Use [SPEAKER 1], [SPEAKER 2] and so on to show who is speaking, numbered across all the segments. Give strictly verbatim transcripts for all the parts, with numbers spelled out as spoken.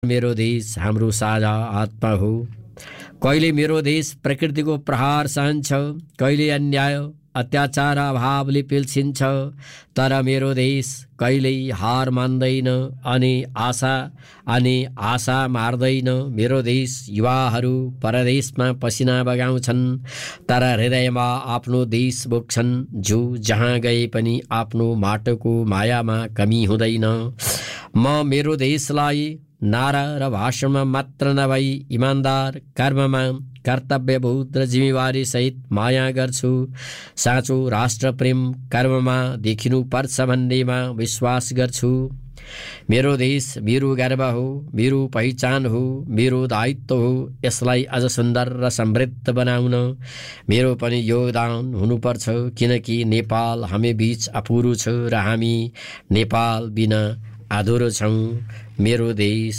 [SPEAKER 1] मेरो देश हाम्रो साझा आत्मा हो। कहिले मेरो देश प्रकृतिको प्रहार सहन्छ, कहिले अन्याय अत्याचार अभावले पिल्सिन्छ, तर मेरो देश कहिल्यै हार मान्दैन अनि आशा अनि आशा मार्दैन। मेरो देश युवाहरू परदेशमा पसिना बगाउँछन्, तर हृदयमा आफ्नो देश बोक्छन्। जो जहाँ गए पनि आफ्नो माटोको मायामा कमी हुँदैन। म मेरो देशलाई नारा र भाषणमा मात्र नभई इमान्दार कर्ममा कर्तव्यबोध र जिम्मेवारी सहित माया गर्छु। साँचो राष्ट्र प्रेम कर्ममा देखिनु पर्छ भन्नेमा विश्वास गर्छु। मेरो देश मेरो गर्व हो, मेरो पहिचान हो, मेरो दायित्व हो। यसलाई अझ सुन्दर र समृद्ध बनाउन मेरो पनि योगदान हुनुपर्छ, किनकि नेपाल हामी बीच अपुरो छ र हामी नेपाल बिना अधुरो छौँ। मेरो देश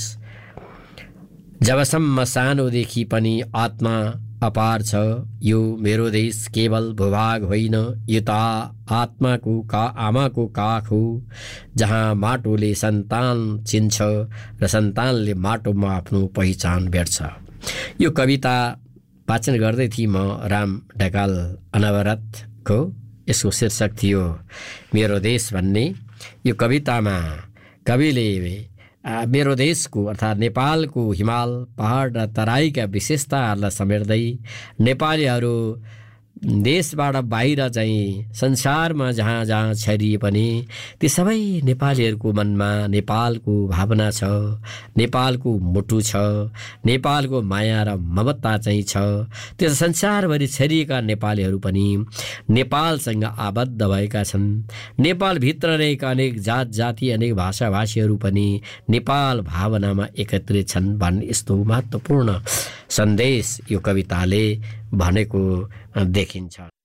[SPEAKER 1] जबसम्म सानोदेखि पनि आत्मा अपार छ। यो मेरो देश केवल भूभाग होइन, यो त आत्माको का आमाको काख हो, जहाँ माटोले सन्तान चिन्छ र सन्तानले माटोमा आफ्नो पहिचान भेट्छ। यो कविता वाचन गर्दै थिएँ म राम ढकाल अनवरतको। यसको शीर्षक थियो मेरो देश भन्ने। यो कवितामा कविले मेरो देशको अर्थात् नेपालको हिमाल पहाड र तराईका विशेषताहरूलाई समेट्दै नेपालीहरू देशबाट बाहिर चाहिँ संसारमा जहाँ जहाँ छरिए पनि ती सबै नेपालीहरूको मनमा नेपालको भावना छ, नेपालको मुटु छ, नेपालको माया र ममता चाहिँ छ। त्यस संसारभरि छरिएका नेपालीहरू पनि नेपालसँग आबद्ध भएका छन्। नेपालभित्र रहेका अनेक जात जाति अनेक भाषाभाषीहरू पनि नेपाल भावनामा एकत्रित छन् भन्ने यस्तो महत्त्वपूर्ण सन्देश यो कविताले भनेको देखिन्छ।